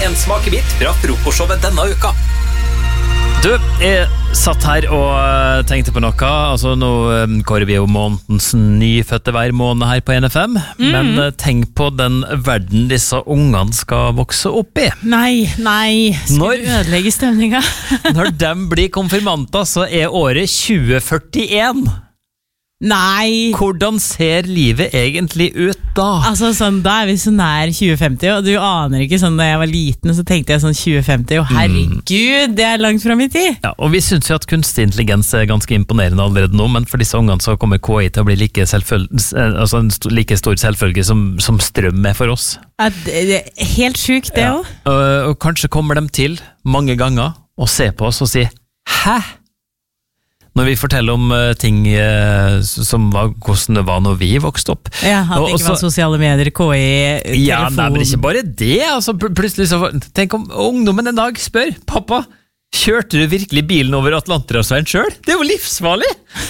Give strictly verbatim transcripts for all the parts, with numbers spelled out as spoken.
en smakebit fra frokostshowet denne uka. Du, jeg satt her og tenkte på noe. Altså, nå kårer vi jo månedens nyfødte hver måned her på N F M. Mm. Men tenk på den verden disse ungene skal vokse opp i. Nei, nei, skal Når- du ødelegge stemninga? Når de blir konfirmanter, så er året tjue førtien. Nei! Hvordan ser livet egentlig ut da? Altså, sånn, da er vi så nær tjue femti, og du aner ikke sånn, da jeg var liten, så tenkte jeg sånn tjue femti, og herregud, det er langt frem i tid. Ja, og vi synes jo at kunstig intelligens er ganske imponerende allerede nå, men for disse ungene så kommer K I til å bli like, selvfølg- altså en st- like stor selvfølge som, som strøm er for oss. Ja, det, det er helt sjukt, det Ja. også. Og, og kanskje kommer de til mange ganger og ser på oss og sier «Hæ?» Når vi forteller om uh, ting uh, som var, hvordan det var når vi vokste opp. Ja, at Og det ikke også- var sosiale medier, K I, telefon. Ja, nei, men ikke bare det. Altså, pl- plutselig så, tenk om ungdommen en dag spør, pappa, kjørte du virkelig bilen over Atlanterhavsveien selv? Det er jo livsfarlig!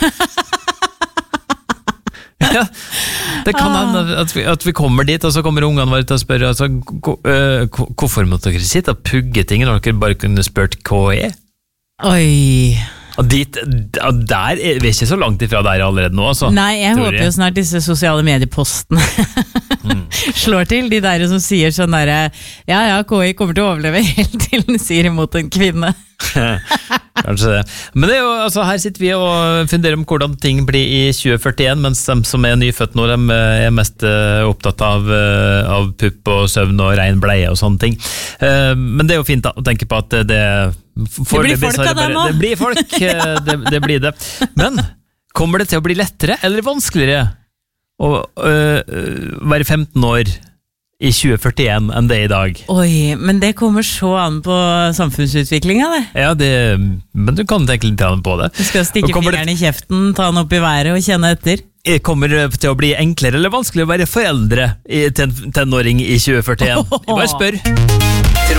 Ja, det kan hende at vi, at vi kommer dit, og så kommer ungene våre til å spørre, altså, ko- øh, ko- hvorfor måtte dere sitte og pugge ting når dere bare kunne spørt K I? Oi. Og dit, og der er vi ikke så langt ifra der allerede nå, altså. Nei, jeg tror håper jo snart disse sosiale mediepostene Mm. slår til. De der som sier sånn der, ja, ja, K I kommer til å overleve helt til den sier imot en kvinne. Kanskje det. Men det er jo, altså, her sitter vi og funderer om hvordan ting blir i tjue førtien, mens de som er nyfødt nå, de er mest uh, opptatt av, uh, av pupp og søvn og ren bleie og sånne ting. Uh, men det er jo fint da, å tenke på at det, det Det blir folk av dem også. Det blir folk, uh, det, det blir det. Men kommer det til å bli lettere eller vanskeligere å uh, være femten år i tjue førtien enn det er i dag? Oi, men det kommer så an på samfunnsutviklinga, det. Ja, det, men du kan tenke litt på det. Du skal stikke Og kommer det- fingeren i kjeften, ta den opp i været og kjenne etter. Kommer det til å bli enklere eller vanskelig å være foreldre i ten- tenåring i tjue førtien? Jeg bare spør.